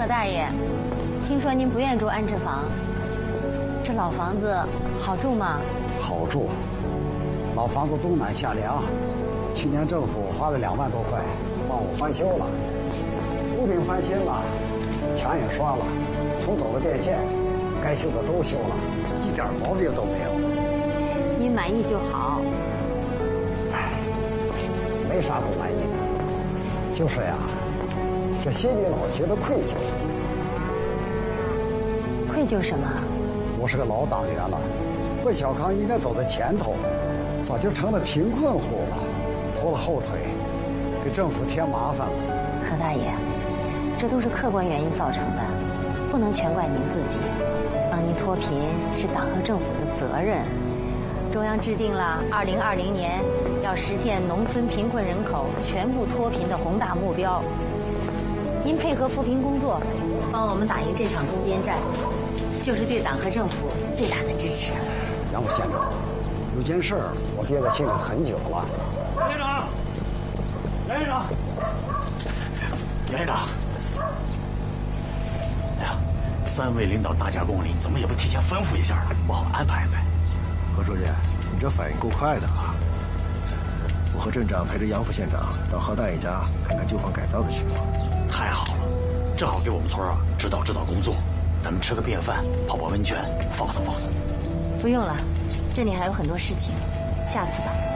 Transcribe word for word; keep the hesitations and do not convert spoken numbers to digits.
何大爷，听说您不愿住安置房，这老房子好住吗？ 好住，老房子冬暖夏凉。去年政府花了两万多块帮我翻修了，屋顶翻新了，墙也刷了，重走了电线，该修的都修了，一点毛病都没有。 您满意就好。 唉，没啥不满意的，就是呀，这心里老觉得愧疚。 愧疚什么？ 我是个老党员了，奔小康应该走在前头，早就成了贫困户了，拖了后腿，给政府添麻烦了。 何大爷，这都是客观原因造成的，不能全怪您自己。帮您脱贫是党和政府的责任。中央制定了二零二零年要实现农村贫困人口全部脱贫的宏大目标。您配合扶贫工作，帮我们打赢这场攻坚战，就是对党和政府最大的支持。 杨副县长，有件事儿我憋在心里很久了。 杨院长，杨院长，杨院长，哎呀，三位领导大驾光临，怎么也不提前吩咐一下呢？不好安排安排。 何书记，你这反应够快的啊！我和镇长陪着杨副县长到何大爷家看看旧房改造的情况。 太好了，正好给我们村啊指导指导工作。咱们吃个便饭，泡泡温泉，放松放松。 不用了，这里还有很多事情，下次吧。